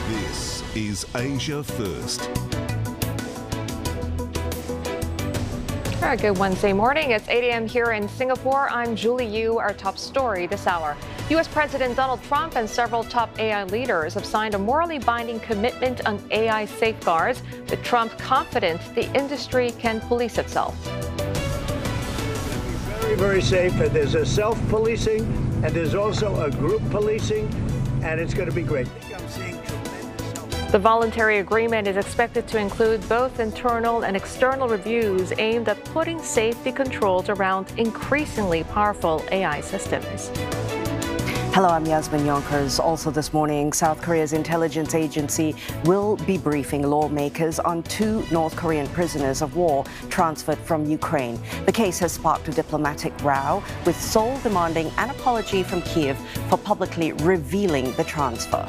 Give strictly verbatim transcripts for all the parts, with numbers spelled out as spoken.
This is Asia First. All right, good Wednesday morning. It's eight a m here in Singapore. I'm Julie Yu. Our top story this hour. U S President Donald Trump and several top A I leaders have signed a morally binding commitment on A I safeguards, with Trump confident the industry can police itself. Very, very safe. There's a self-policing and there's also a group policing, and it's going to be great. I'm seeing tremendous. The voluntary agreement is expected to include both internal and external reviews aimed at putting safety controls around increasingly powerful A I systems. Hello, I'm Yasmin Yonkers. Also this morning, South Korea's intelligence agency will be briefing lawmakers on two North Korean prisoners of war transferred from Ukraine. The case has sparked a diplomatic row, with Seoul demanding an apology from Kyiv for publicly revealing the transfer.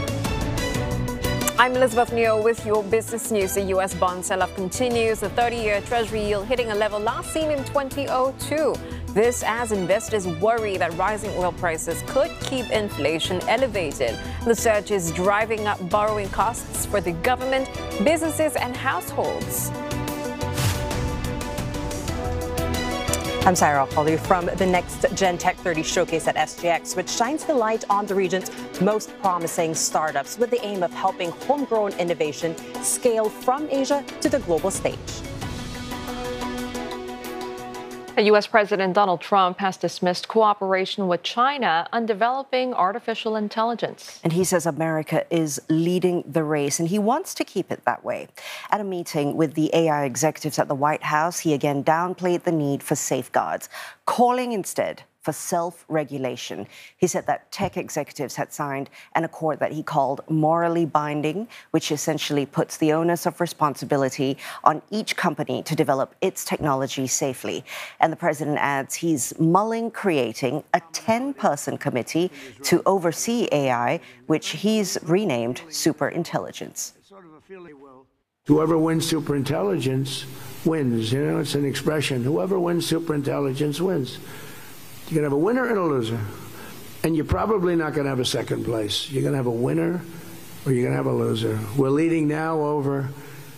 I'm Elizabeth Neo with your business news. The U S bond sell-off continues. The thirty-year Treasury yield hitting a level last seen in twenty oh two. This as investors worry that rising oil prices could keep inflation elevated. The surge is driving up borrowing costs for the government, businesses, and households. I'm Sarah Holly from the Next Gen Tech thirty showcase at S G X, which shines the light on the region's most promising startups with the aim of helping homegrown innovation scale from Asia to the global stage. U S President Donald Trump has dismissed cooperation with China on developing artificial intelligence. And he says America is leading the race, and he wants to keep it that way. At a meeting with the A I executives at the White House, he again downplayed the need for safeguards, calling instead for self-regulation. He said that tech executives had signed an accord that he called morally binding, which essentially puts the onus of responsibility on each company to develop its technology safely. And the president adds he's mulling creating a ten-person committee to oversee A I, which he's renamed Superintelligence. Whoever wins superintelligence wins. You know, it's an expression. Whoever wins superintelligence wins. You're going to have a winner and a loser. And you're probably not going to have a second place. You're going to have a winner or you're going to have a loser. We're leading now over